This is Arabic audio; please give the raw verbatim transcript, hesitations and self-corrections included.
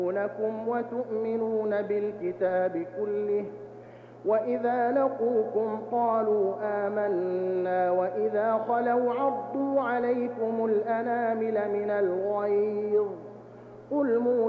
لكم وتؤمنون بالكتاب كله، وإذا لقوكم قالوا آمنا وإذا خلوا عضوا عليكم الأنامل من الغيظ قل موتوا